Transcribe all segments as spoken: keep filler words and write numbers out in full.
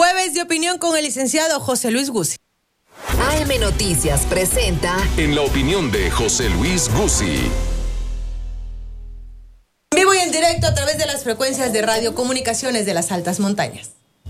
Jueves de opinión con el licenciado José Luis Guzzi. A M Noticias presenta En la opinión de José Luis Guzzi. En vivo y en directo a través de las frecuencias de Radio Comunicaciones de las Altas Montañas.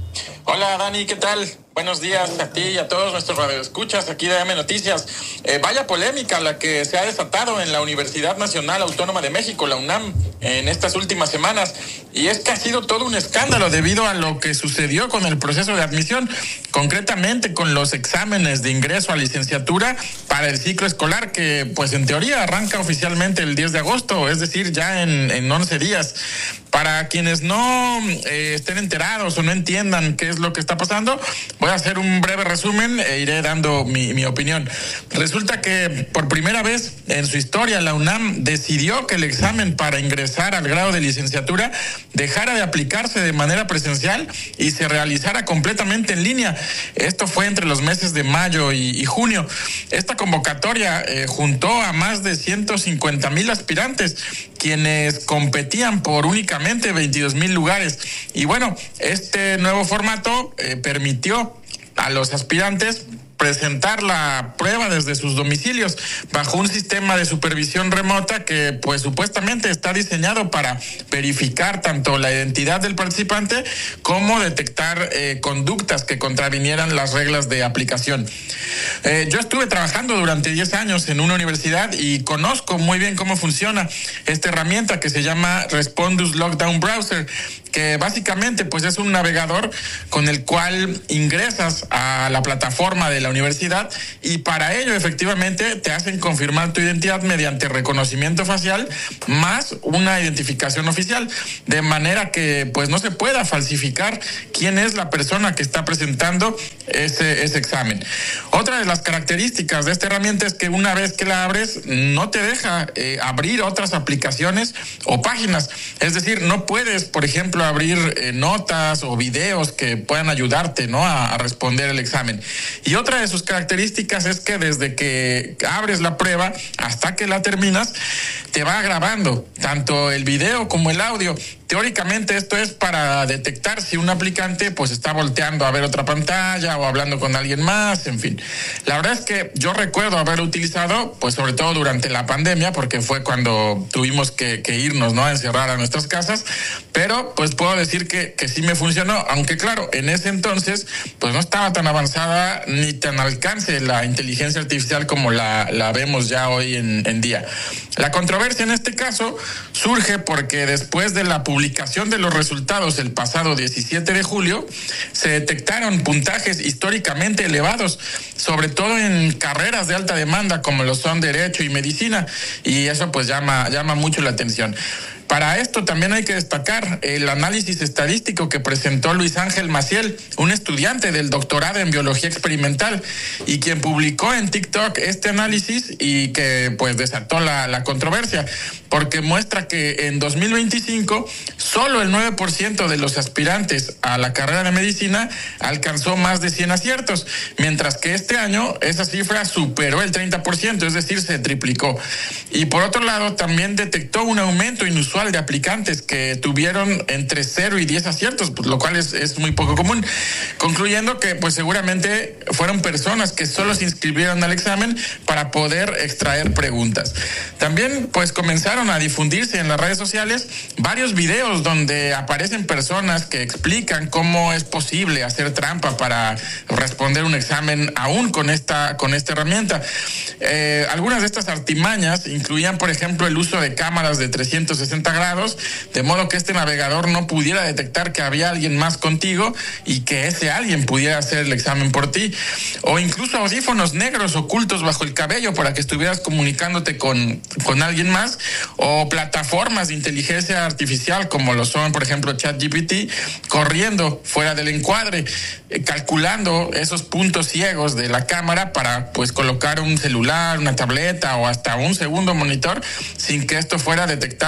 Hola Dani, ¿qué tal? Buenos días a ti y a todos nuestros radioescuchas aquí de A M Noticias. Eh, vaya polémica la que se ha desatado en la Universidad Nacional Autónoma de México, la UNAM, en estas últimas semanas. Y es que ha sido todo un escándalo debido a lo que sucedió con el proceso de admisión, concretamente con los exámenes de ingreso a licenciatura para el ciclo escolar que, pues en teoría, arranca oficialmente el diez de agosto, es decir, ya en, en once días. Para quienes no eh, estén enterados o no entiendan qué es lo que está pasando, voy a hacer un breve resumen e iré dando mi, mi opinión. Resulta que por primera vez en su historia la UNAM decidió que el examen para ingresar al grado de licenciatura dejara de aplicarse de manera presencial y se realizara completamente en línea. Esto fue entre los meses de mayo y, y junio. Esta convocatoria eh, juntó a más de ciento cincuenta mil aspirantes, quienes competían por únicamente veintidós mil lugares. Y bueno, este nuevo formato eh, permitió a los aspirantes presentar la prueba desde sus domicilios bajo un sistema de supervisión remota que pues supuestamente está diseñado para verificar tanto la identidad del participante como detectar eh, conductas que contravinieran las reglas de aplicación. Eh, yo estuve trabajando durante diez años en una universidad y conozco muy bien cómo funciona esta herramienta que se llama Respondus Lockdown Browser, que básicamente pues es un navegador con el cual ingresas a la plataforma de la universidad y para ello efectivamente te hacen confirmar tu identidad mediante reconocimiento facial más una identificación oficial, de manera que pues no se pueda falsificar quién es la persona que está presentando ese, ese examen. Otra de las características de esta herramienta es que una vez que la abres no te deja eh, abrir otras aplicaciones o páginas, es decir, no puedes, por ejemplo, abrir eh, notas o videos que puedan ayudarte, ¿no?, a, a responder el examen. Y otra de sus características es que desde que abres la prueba hasta que la terminas, te va grabando tanto el video como el audio. Teóricamente esto es para detectar si un aplicante pues está volteando a ver otra pantalla o hablando con alguien más, en fin. La verdad es que yo recuerdo haberlo utilizado pues sobre todo durante la pandemia, porque fue cuando tuvimos que, que irnos, ¿no?, a encerrar a nuestras casas, pero pues puedo decir que, que sí me funcionó, aunque claro, en ese entonces pues no estaba tan avanzada ni tan al alcance la inteligencia artificial como la, la vemos ya hoy en, en día. La controversia en este caso surge porque después de la publicación de los resultados el pasado diecisiete de julio, se detectaron puntajes históricamente elevados, sobre todo en carreras de alta demanda como lo son Derecho y Medicina, y eso pues llama, llama mucho la atención. Para esto también hay que destacar el análisis estadístico que presentó Luis Ángel Maciel, un estudiante del doctorado en biología experimental y quien publicó en TikTok este análisis y que pues desató la, la controversia, porque muestra que en dos mil veinticinco solo el nueve por ciento de los aspirantes a la carrera de medicina alcanzó más de cien aciertos, mientras que este año esa cifra superó el treinta por ciento, es decir, se triplicó. Y por otro lado también detectó un aumento inusual de aplicantes que tuvieron entre cero y diez aciertos, pues, lo cual es, es muy poco común, concluyendo que pues seguramente fueron personas que solo se inscribieron al examen para poder extraer preguntas. También pues comenzaron a difundirse en las redes sociales varios videos donde aparecen personas que explican cómo es posible hacer trampa para responder un examen aún con esta, con esta herramienta. Eh, algunas de estas artimañas incluían, por ejemplo, el uso de cámaras de trescientos sesenta grados, de modo que este navegador no pudiera detectar que había alguien más contigo y que ese alguien pudiera hacer el examen por ti, o incluso audífonos negros ocultos bajo el cabello para que estuvieras comunicándote con, con alguien más, o plataformas de inteligencia artificial como lo son, por ejemplo, ChatGPT, corriendo fuera del encuadre, eh, calculando esos puntos ciegos de la cámara para pues colocar un celular, una tableta o hasta un segundo monitor sin que esto fuera detectado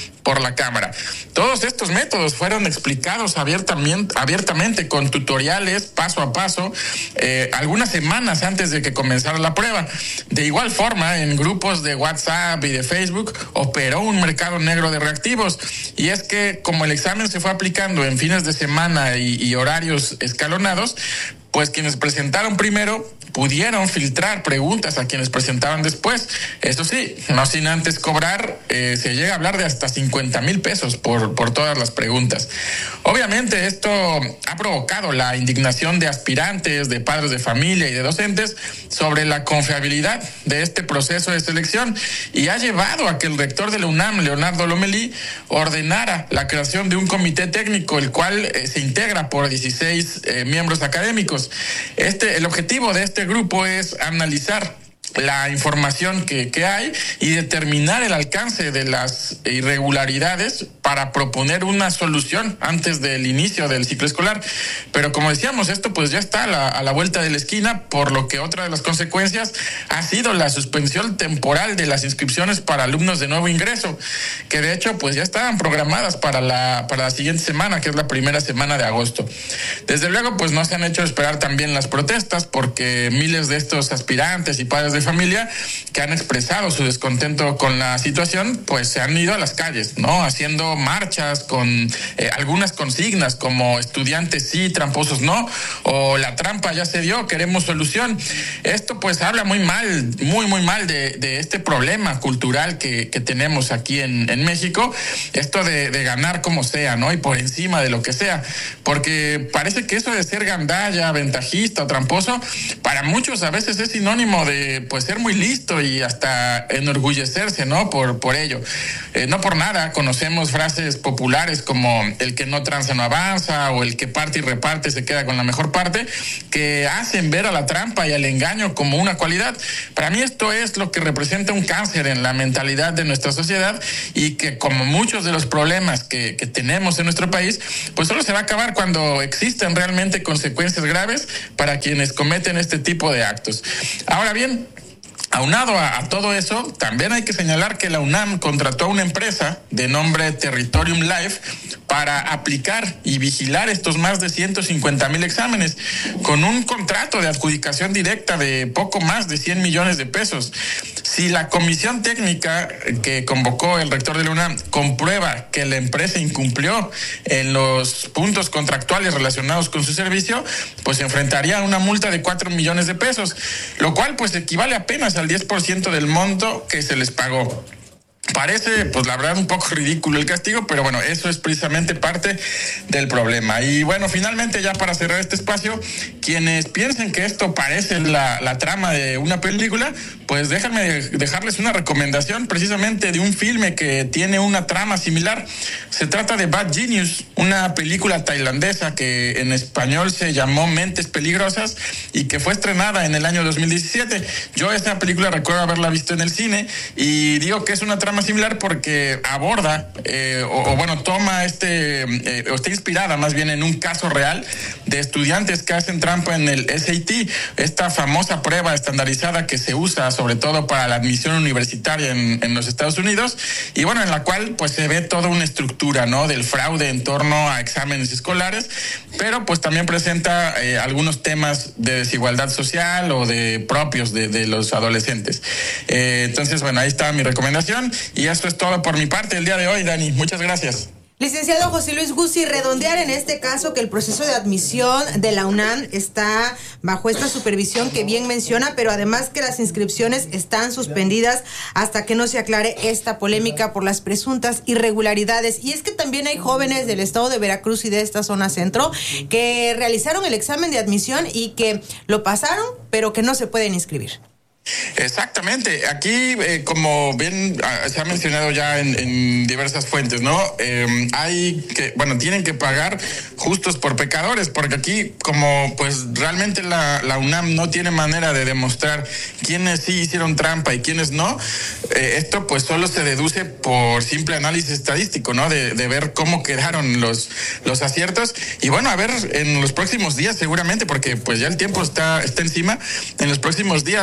por la Cámara. Todos estos métodos fueron explicados abiertamente, abiertamente con tutoriales paso a paso, eh, algunas semanas antes de que comenzara la prueba. De igual forma, en grupos de WhatsApp y de Facebook operó un mercado negro de reactivos, y es que como el examen se fue aplicando en fines de semana y, y horarios escalonados, pues quienes presentaron primero pudieron filtrar preguntas a quienes presentaban después. Eso sí, no sin antes cobrar, eh, se llega a hablar de hasta cincuenta mil pesos por, por todas las preguntas. Obviamente esto ha provocado la indignación de aspirantes, de padres de familia y de docentes sobre la confiabilidad de este proceso de selección, y ha llevado a que el rector de la UNAM, Leonardo Lomelí, ordenara la creación de un comité técnico, el cual eh, se integra por dieciséis eh, miembros académicos. Este, el objetivo de este grupo es analizar la información que, que hay y determinar el alcance de las irregularidades para proponer una solución antes del inicio del ciclo escolar. Pero como decíamos, esto pues ya está a la, a la vuelta de la esquina, por lo que otra de las consecuencias ha sido la suspensión temporal de las inscripciones para alumnos de nuevo ingreso, que de hecho pues ya estaban programadas para la, para la siguiente semana, que es la primera semana de agosto. Desde luego pues no se han hecho esperar también las protestas, porque miles de estos aspirantes y padres de familia que han expresado su descontento con la situación, pues se han ido a las calles, ¿no? Haciendo marchas con eh, algunas consignas como estudiantes sí, tramposos no, o la trampa ya se dio, queremos solución. Esto pues habla muy mal, muy muy mal de, de este problema cultural que, que tenemos aquí en, en México, esto de, de ganar como sea, ¿no? Y por encima de lo que sea, porque parece que eso de ser gandalla, ventajista o tramposo, para muchos a veces es sinónimo de pues ser muy listo y hasta enorgullecerse, ¿no? Por, por ello. Eh, no por nada conocemos frases populares como el que no tranza no avanza, o el que parte y reparte se queda con la mejor parte, que hacen ver a la trampa y al engaño como una cualidad. Para mí esto es lo que representa un cáncer en la mentalidad de nuestra sociedad, y que como muchos de los problemas que, que tenemos en nuestro país, pues solo se va a acabar cuando existen realmente consecuencias graves para quienes cometen este tipo de actos. Ahora bien, aunado a, a todo eso, también hay que señalar que la UNAM contrató a una empresa de nombre Territorium Life para aplicar y vigilar estos más de ciento cincuenta mil exámenes, con un contrato de adjudicación directa de poco más de cien millones de pesos. Si la comisión técnica que convocó el rector de la UNAM comprueba que la empresa incumplió en los puntos contractuales relacionados con su servicio, pues se enfrentaría a una multa de cuatro millones de pesos, lo cual pues equivale apenas al diez por ciento del monto que se les pagó. Parece, pues la verdad, un poco ridículo el castigo, pero bueno, eso es precisamente parte del problema. Y bueno, finalmente, ya para cerrar este espacio, quienes piensen que esto parece la, la trama de una película, pues déjenme dejarles una recomendación precisamente de un filme que tiene una trama similar. Se trata de Bad Genius, una película tailandesa que en español se llamó Mentes Peligrosas y que fue estrenada en el año dos mil diecisiete. Yo esta película recuerdo haberla visto en el cine, y digo que es una trama similar porque aborda eh, o, o bueno toma este eh, o está inspirada más bien en un caso real de estudiantes que hacen trampa en el S A T, esta famosa prueba estandarizada que se usa sobre todo para la admisión universitaria en, en los Estados Unidos, y bueno, en la cual pues se ve toda una estructura, ¿no? Del fraude en torno a exámenes escolares, pero pues también presenta eh, algunos temas de desigualdad social o de propios de, de los adolescentes. Eh, entonces, bueno, ahí está mi recomendación. Y eso es todo por mi parte el día de hoy, Dani. Muchas gracias. Licenciado José Luis Guzzi, redondear en este caso que el proceso de admisión de la UNAM está bajo esta supervisión que bien menciona, pero además que las inscripciones están suspendidas hasta que no se aclare esta polémica por las presuntas irregularidades. Y es que también hay jóvenes del estado de Veracruz y de esta zona centro que realizaron el examen de admisión y que lo pasaron, pero que no se pueden inscribir. Exactamente. Aquí, eh, como bien uh, se ha mencionado ya en, en diversas fuentes, ¿no? Eh, hay que, bueno, tienen que pagar justos por pecadores, porque aquí, como pues realmente la, la UNAM no tiene manera de demostrar quiénes sí hicieron trampa y quiénes no, eh, esto pues solo se deduce por simple análisis estadístico, ¿no? De, de ver cómo quedaron los, los aciertos. Y bueno, a ver, en los próximos días seguramente, porque pues ya el tiempo está, está encima, en los próximos días habrá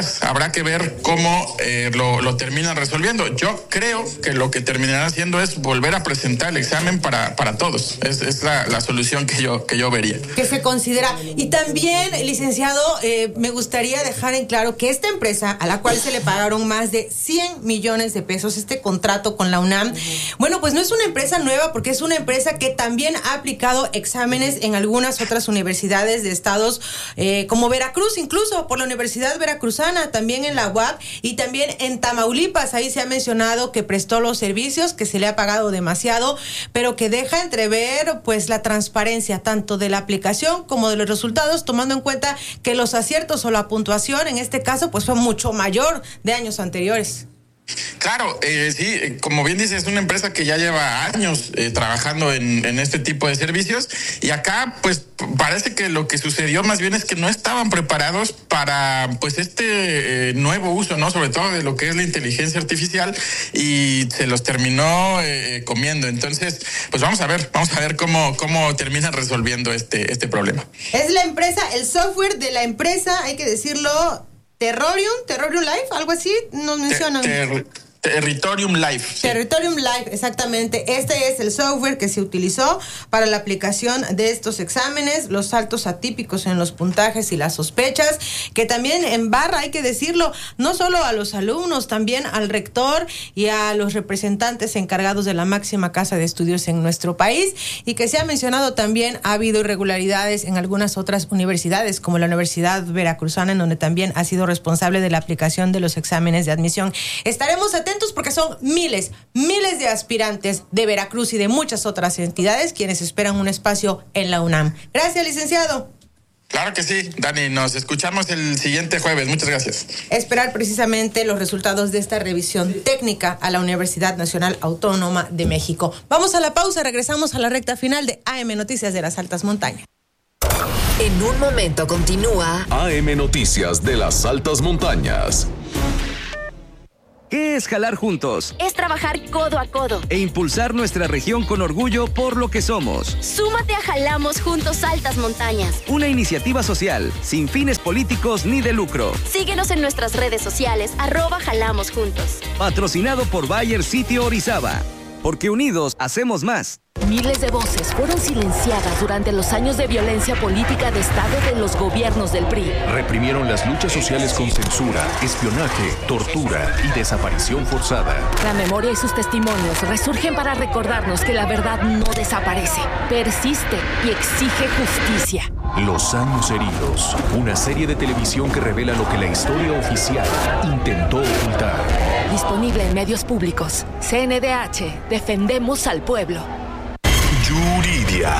habrá que ver cómo eh, lo, lo terminan resolviendo. Yo creo que lo que terminarán haciendo es volver a presentar el examen para, para todos. Es, es la, la solución que yo, que yo vería. Que se considera. Y también, licenciado, eh, me gustaría dejar en claro que esta empresa, a la cual se le pagaron más de cien millones de pesos, este contrato con la UNAM, bueno, pues no es una empresa nueva, porque es una empresa que también ha aplicado exámenes en algunas otras universidades de estados eh, como Veracruz, incluso por la Universidad Veracruzana, también en la U A P y también en Tamaulipas. Ahí se ha mencionado que prestó los servicios, que se le ha pagado demasiado, pero que deja entrever pues la transparencia tanto de la aplicación como de los resultados, tomando en cuenta que los aciertos o la puntuación en este caso pues fue mucho mayor de años anteriores. Claro, eh, sí, como bien dices, es una empresa que ya lleva años eh, trabajando en, en este tipo de servicios, y acá pues parece que lo que sucedió más bien es que no estaban preparados para pues este eh, nuevo uso, ¿no? Sobre todo de lo que es la inteligencia artificial, y se los terminó eh, comiendo. Entonces, pues vamos a ver, vamos a ver cómo, cómo terminan resolviendo este, este problema. Es la empresa, el software de la empresa, hay que decirlo, Terrorium, Terrorium Live, algo así, nos mencionan. Ter, ter, Territorium Live. Sí. Territorium Live, exactamente. Este es el software que se utilizó para la aplicación de estos exámenes, los saltos atípicos en los puntajes y las sospechas, que también embarra, hay que decirlo, no solo a los alumnos, también al rector y a los representantes encargados de la máxima casa de estudios en nuestro país, y que se ha mencionado también ha habido irregularidades en algunas otras universidades, como la Universidad Veracruzana, en donde también ha sido responsable de la aplicación de los exámenes de admisión. Estaremos atentos porque son miles, miles de aspirantes de Veracruz y de muchas otras entidades quienes esperan un espacio en la UNAM. Gracias, licenciado. Claro que sí, Dani, nos escuchamos el siguiente jueves. Muchas gracias. Esperar precisamente los resultados de esta revisión técnica a la Universidad Nacional Autónoma de México. Vamos a la pausa, regresamos a la recta final de A M Noticias de las Altas Montañas. En un momento continúa A M Noticias de las Altas Montañas. ¿Qué es jalar juntos? Es trabajar codo a codo e impulsar nuestra región con orgullo por lo que somos. Súmate a Jalamos Juntos Altas Montañas, una iniciativa social sin fines políticos ni de lucro. Síguenos en nuestras redes sociales, arroba Jalamos Juntos. Patrocinado por Bayer Sitio Orizaba. Porque unidos hacemos más. Miles de voces fueron silenciadas durante los años de violencia política de Estado de los gobiernos del P R I. Reprimieron las luchas sociales con censura, espionaje, tortura y desaparición forzada. La memoria y sus testimonios resurgen para recordarnos que la verdad no desaparece, persiste y exige justicia. Los años heridos, una serie de televisión que revela lo que la historia oficial intentó ocultar. Disponible en medios públicos. C N D H, defendemos al pueblo. Yuridia.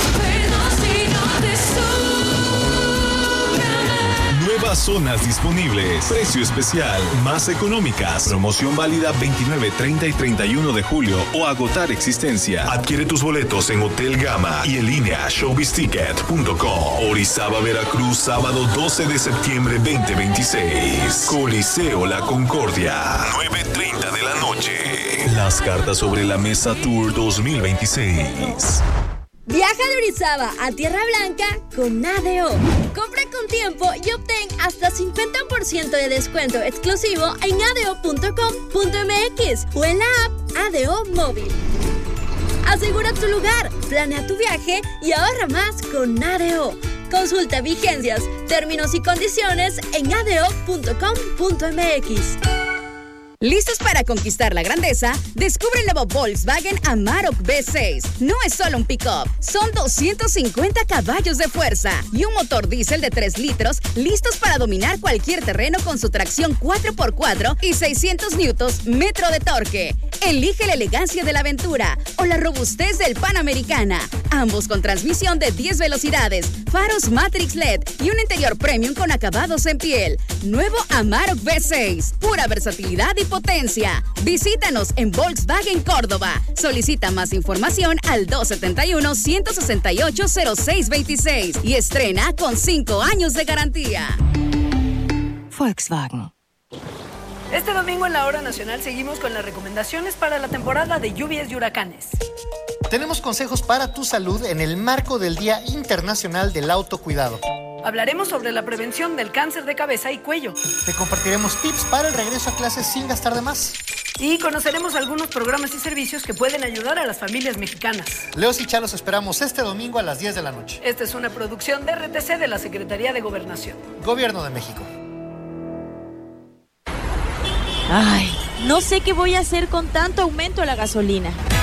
Nuevas zonas disponibles. Precio especial. Más económicas. Promoción válida veintinueve, treinta y treinta y uno de julio o agotar existencia. Adquiere tus boletos en Hotel Gama y en línea showbiz ticket punto com. Orizaba, Veracruz, sábado doce de septiembre veinte veintiséis. Coliseo La Concordia. nueve treinta de la noche. Las cartas sobre la mesa Tour dos mil veintiséis. Viaja de Orizaba a Tierra Blanca con A D O. Compra con tiempo y obtén hasta cincuenta por ciento de descuento exclusivo en a d o punto com punto m x o en la app A D O Móvil. Asegura tu lugar, planea tu viaje y ahorra más con A D O. Consulta vigencias, términos y condiciones en a d o punto com punto m x. ¿Listos para conquistar la grandeza? Descubre el nuevo Volkswagen Amarok V seis. No es solo un pick-up, son doscientos cincuenta caballos de fuerza y un motor diésel de tres litros listos para dominar cualquier terreno con su tracción cuatro por cuatro y seiscientos newtons metro de torque. Elige la elegancia de la Aventura o la robustez del Panamericana, ambos con transmisión de diez velocidades, faros Matrix L E D y un interior premium con acabados en piel. Nuevo Amarok V seis, pura versatilidad y potencia. Visítanos en Volkswagen Córdoba. Solicita más información al dos setenta y uno, ciento sesenta y ocho, cero seis veintiséis y estrena con cinco años de garantía. Volkswagen. Este domingo en la Hora Nacional seguimos con las recomendaciones para la temporada de lluvias y huracanes. Tenemos consejos para tu salud en el marco del Día Internacional del Autocuidado. Hablaremos sobre la prevención del cáncer de cabeza y cuello. Te compartiremos tips para el regreso a clases sin gastar de más. Y conoceremos algunos programas y servicios que pueden ayudar a las familias mexicanas. Leos y Chá los esperamos este domingo a las diez de la noche. Esta es una producción de R T C de la Secretaría de Gobernación. Gobierno de México. Ay, no sé qué voy a hacer con tanto aumento a la gasolina.